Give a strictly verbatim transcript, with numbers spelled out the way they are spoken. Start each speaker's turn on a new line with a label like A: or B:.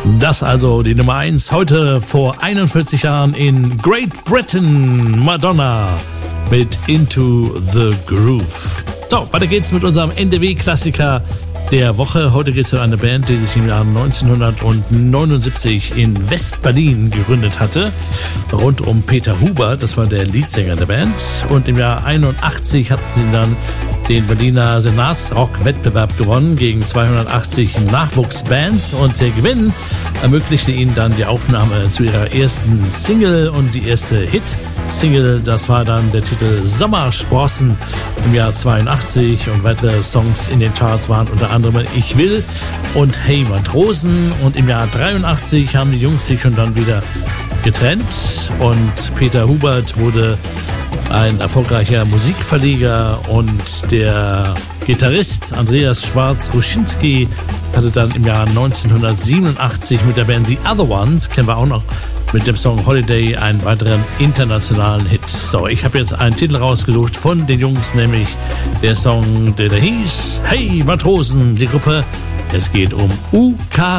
A: Das also die Nummer eins heute vor einundvierzig Jahren in Great Britain. Madonna mit Into the Groove. So, weiter geht's mit unserem N D W-Klassiker der Woche. Heute geht es um eine Band, die sich im Jahr neunzehnhundertneunundsiebzig in West-Berlin gegründet hatte, rund um Peter Huber, das war der Leadsänger der Band. Und im Jahr einundachtzig hatten sie dann den Berliner Senatsrock-Wettbewerb gewonnen gegen zweihundertachtzig Nachwuchsbands, und der Gewinn ermöglichte ihnen dann die Aufnahme zu ihrer ersten Single, und die erste Hit-Single, das war dann der Titel Sommersprossen im Jahr zweiundachtzig, und weitere Songs in den Charts waren unter anderem Ich will und Hey Matrosen. Und im Jahr dreiundachtzig haben die Jungs sich schon dann wieder getrennt, und Peter Hubert wurde ein erfolgreicher Musikverleger, und der Gitarrist Andreas Schwarz-Ruschinski hatte dann im Jahr neunzehnhundertsiebenundachtzig mit der Band The Other Ones, kennen wir auch noch, mit dem Song Holiday einen weiteren internationalen Hit. So, ich habe jetzt einen Titel rausgesucht von den Jungs, nämlich der Song, der da hieß Hey Matrosen, die Gruppe. Es geht um U K